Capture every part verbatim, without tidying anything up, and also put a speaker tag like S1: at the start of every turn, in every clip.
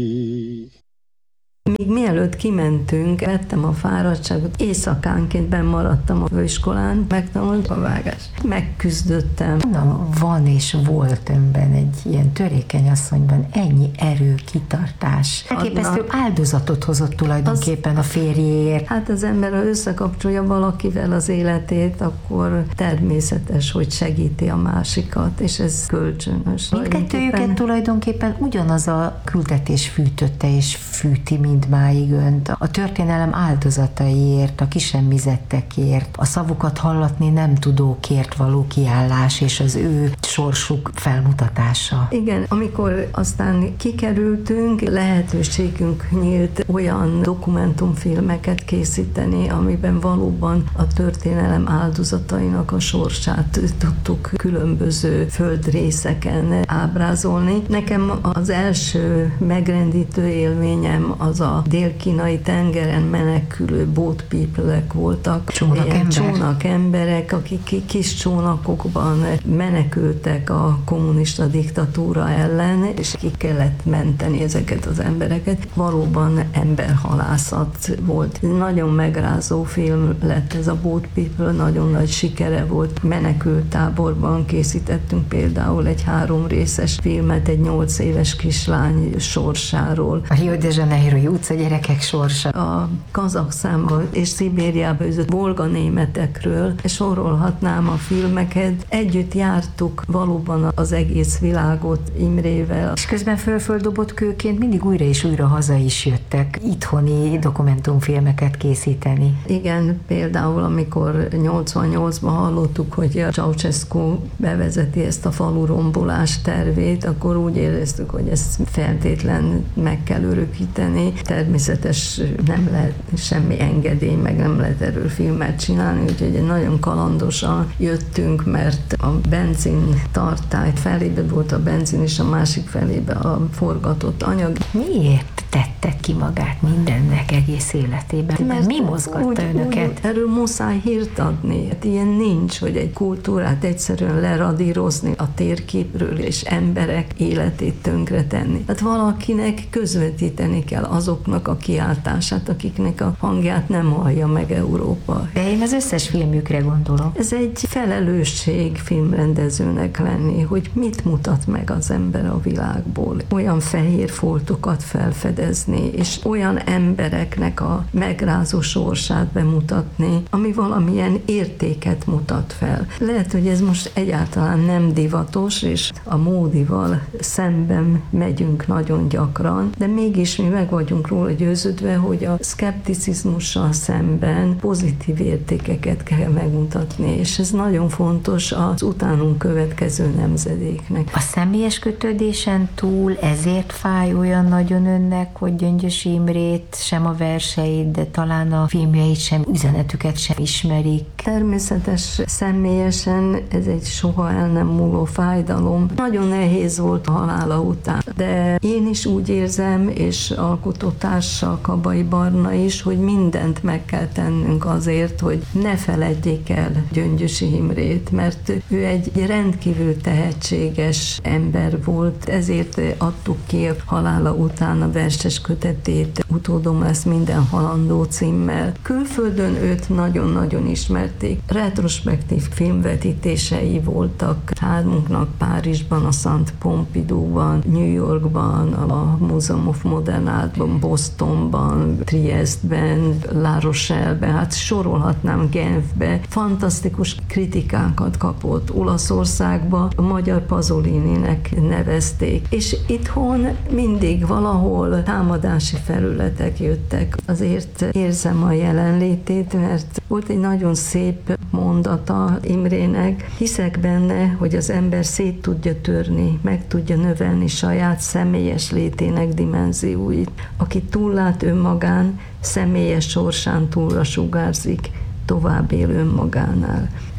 S1: Még mielőtt kimentünk, vettem a fáradtságot, éjszakánként bennmaradtam a főiskolán, megtanultam a vágást. Megküzdöttem.
S2: Na, van és volt önben egy ilyen törékeny asszonyban ennyi erő, kitartás. Elképesztő áldozatot hozott tulajdonképpen az, a férjéért.
S1: Hát az ember, ha összekapcsolja valakivel az életét, akkor természetes, hogy segíti a másikat, és ez kölcsönös.
S2: Mindkettőjüket tulajdonképpen ugyanaz a küldetés fűtötte és fűti mindmáig önt. A történelem áldozataiért, a kisemmizettekért, a szavukat hallatni nem tudókért való kiállás és az ő sorsuk felmutatása.
S1: Igen, amikor aztán kikerültünk, lehetőségünk nyílt olyan dokumentumfilmeket készíteni, amiben valóban a történelem áldozatainak a sorsát tudtuk különböző földrészeken ábrázolni. Nekem az első megrendítő élményem az a dél-kínai tengeren menekülő boat people-ek voltak.
S2: Csónakember.
S1: Csónakemberek, akik kis csónakokban menekültek a kommunista diktatúra ellen, és ki kellett menteni ezeket az embereket. Valóban emberhalászat volt. Nagyon megrázó film lett ez a Boat People, nagyon nagy sikere volt. Menekültáborban készítettünk például egy három részes filmet egy nyolc éves kislány sorsáról.
S2: A Rio de Janeiro-i utca gyerekek sorsa.
S1: A Kazaksztánban és Szibériába üzött bolga németekről, sorolhatnám a filmeket. Együtt jártuk valóban az egész világot Imrével.
S2: És közben fölföldobott kőként mindig újra és újra haza is jöttek itthoni dokumentumfilmeket készíteni.
S1: Igen, például amikor nyolcvannyolcban hallottuk, hogy a Ceausescu bevezeti ezt a falurombolás tervét, akkor úgy éreztük, hogy ezt feltétlen meg kell örökíteni. Természetes nem lehet semmi engedély, meg nem lehet erről filmet csinálni, úgyhogy nagyon kalandosan jöttünk, mert a benzin tartályt felébe volt a benzin, és a másik felébe a forgatott anyag.
S2: Miért tette ki magát mindennek egész életében? Mert mi mozgatta úgy, önöket?
S1: Úgy, erről muszáj hírt adni. Hát ilyen nincs, hogy egy kultúrát egyszerűen leradírozni a térképről, és emberek életét tönkretenni. Hát valakinek közvetíteni kell azoknak a kiáltását, akiknek a hangját nem hallja meg Európa.
S2: De én az összes filmjükre gondolom.
S1: Ez egy felelősség filmrendezőnek lenni, hogy mit mutat meg az ember a világból. Olyan fehér foltokat felfedezni, és olyan embereknek a megrázó sorsát bemutatni, ami valamilyen értéket mutat fel. Lehet, hogy ez most egyáltalán nem divatos, és a módival szemben megyünk nagyon gyakran, de mégis mi meg vagyunk róla győződve, hogy a szkepticizmussal szemben pozitív értékeket kell megmutatni, és ez nagyon fontos az utánunk következő nemzedéknek.
S2: A személyes kötődésen túl ezért fáj olyan nagyon önnek, hogy Gyöngyös Imrét, sem a verseit, de talán a filmjeit sem, üzenetüket sem ismerik.
S1: Természetes, személyesen ez egy soha el nem múló fájdalom. Nagyon nehéz volt a halála után, de én is úgy érzem, és alkotótársa Kabai Barna is, hogy mindent meg kell tennünk azért, hogy ne feledjék el Gyöngyösi Imrét, mert ő egy rendkívül tehetséges ember volt, ezért adtuk ki a halála után a verses kötetét, Utódom lesz minden halandó címmel. Külföldön őt nagyon-nagyon ismerték. Retrospektív filmvetítései voltak hármunknak Párizsban, a Szent Pompidouban, New Yorkban, a Museum of Modern Artban, Bostonban, Triestben, La Rochelle-ben, hát sorolhatnám, Genfbe. Fantasztikus kritikákat kapott. Olaszországba a magyar Pasolininek nevezték. És itthon mindig valahol támadási felületek jöttek. Azért érzem a jelenlétét, mert volt egy nagyon szép mondata Imrének. Hiszek benne, hogy az ember szét tudja törni, meg tudja növelni saját személyes létének dimenzióit. Aki túllát önmagán, személyes sorsán túlra sugárzik, tovább él önmagánál.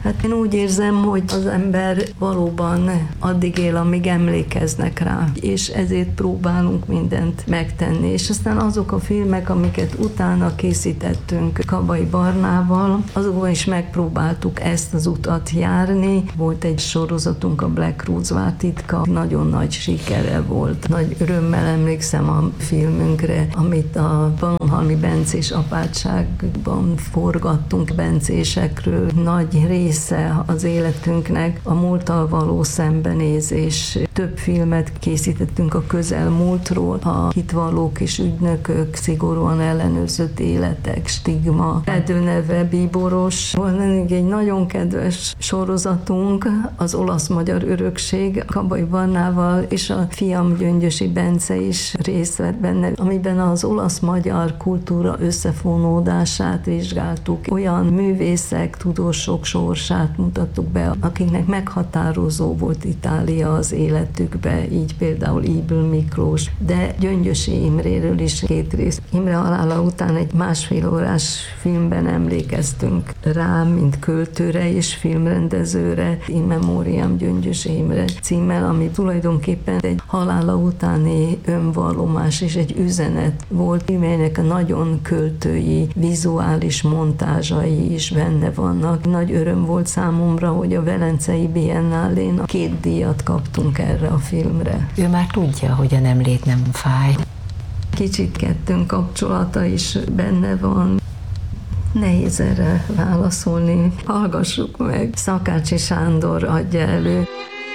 S1: Hát én úgy érzem, hogy az ember valóban addig él, amíg emlékeznek rá, és ezért próbálunk mindent megtenni. És aztán azok a filmek, amiket utána készítettünk Kabay Barnával, azokban is megpróbáltuk ezt az utat járni. Volt egy sorozatunk, a Black Rose Vár titka, nagyon nagy sikere volt. Nagy örömmel emlékszem a filmünkre, amit a Pannonhalmi bencés apátságban forgattunk, bencésekről. Nagy része az életünknek a múlttal való szembenézés. Több filmet készítettünk a közelmúltról, a hitvallók és ügynökök, szigorúan ellenőrzött életek, stigma, redőneve, bíboros. Volt egy nagyon kedves sorozatunk, az olasz-magyar örökség, Kabay Barnával, és a fiam Gyöngyösi Bence is részt vett benne, amiben az olasz-magyar kultúra összefonódását vizsgáltuk. Olyan művészek, tudósok sorsát mutattuk be, akiknek meghatározó volt Itália az életükbe, így például Ybl Miklós, de Gyöngyösi Imréről is két rész. Imre halála után egy másfél órás filmben emlékeztünk rá, mint költőre és filmrendezőre, In Memoriam Gyöngyösi Imre címmel, ami tulajdonképpen egy halála utáni önvallomás és egy üzenet volt, melynek a nagyon költői, vizuális montázsai is benne vannak. Nagy öröm volt számomra, hogy a Velencei Biennálén két díjat kaptunk erre a filmre.
S2: Ő már tudja, hogy a nemlét nem fáj.
S1: Kicsit kettőnk kapcsolata is benne van. Nehéz erre válaszolni. Hallgassuk meg. Szakácsi Sándor adja elő.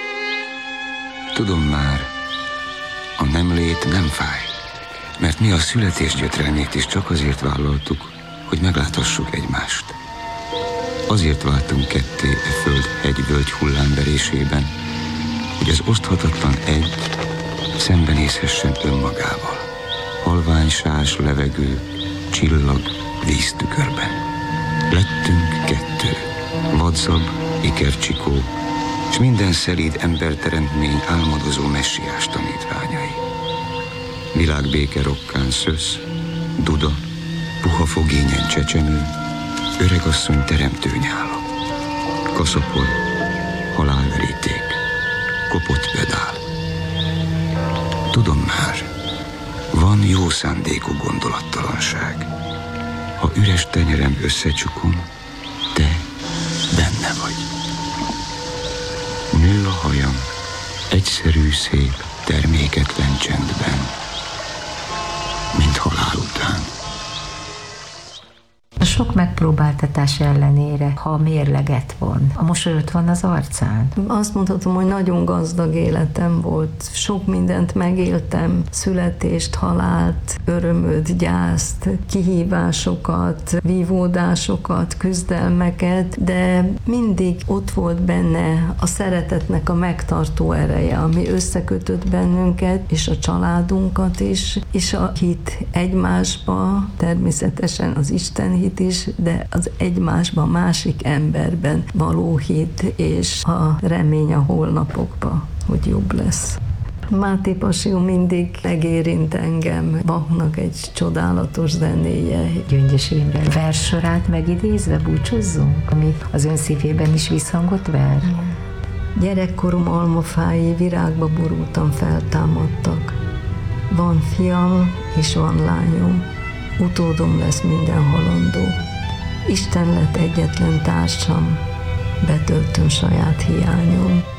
S3: Tudom már, a nemlét nem fáj, mert mi a születés gyötrelmét is csak azért vállaltuk, hogy megláthassuk egymást. Azért váltunk ketté e föld hegy-völgy hullámverésében, hogy az oszthatatlan egy szembenézhessen önmagával. Halvány sás levegő, csillag, víztükörben. Lettünk kettő, vadzab, ikercsikó, és minden szelíd emberteremtmény álmodozó messiás tanítványai. Világbéke rokkán szösz, duda, puha fogényen csecsemő, öregasszony teremtő nyála. Kaszapol, halálveríték, kopott pedál. Tudom már, van jó szándékú gondolattalanság. Ha üres tenyerem összecsukom, te benne vagy. Nő a hajam, egyszerű, szép, terméketlen csendben, mint halál után.
S2: A sok megpróbáltatás ellenére, ha mérleget von, a mosolyot van az arcán?
S1: Azt mondhatom, hogy nagyon gazdag életem volt. Sok mindent megéltem, születést, halált, örömöt, gyászt, kihívásokat, vívódásokat, küzdelmeket, de mindig ott volt benne a szeretetnek a megtartó ereje, ami összekötött bennünket, és a családunkat is, és a hit egymásba, természetesen az Isten hit is, de az egymásban, másik emberben való hit, és a remény a holnapokba, hogy jobb lesz. Máté Passió mindig megérint engem, Bachnak egy csodálatos zenéje.
S2: Gyöngyösi Imre verssorát megidézve búcsúzzunk, ami az ön szívében is visszhangot ver?
S1: Gyerekkorom almafái virágba borultan feltámadtak. Van fiam és van lányom, utódom lesz minden halandó. Isten lett egyetlen társam, betöltöm saját hiányom.